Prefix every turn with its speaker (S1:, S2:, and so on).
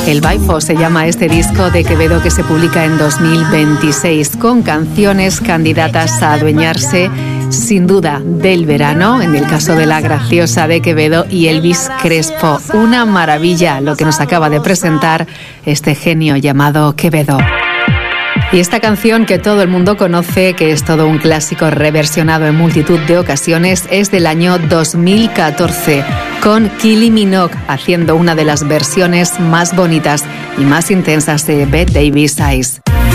S1: El Baifo se llama este disco de Quevedo, que se publica en 2026, con canciones candidatas a adueñarse sin duda del verano, en el caso de La Graciosa de Quevedo y Elvis Crespo. Una maravilla lo que nos acaba de presentar este genio llamado Quevedo. Y esta canción que todo el mundo conoce, que es todo un clásico reversionado en multitud de ocasiones, es del año 2014, con Kylie Minogue haciendo una de las versiones más bonitas y más intensas de Bette Davis Eyes.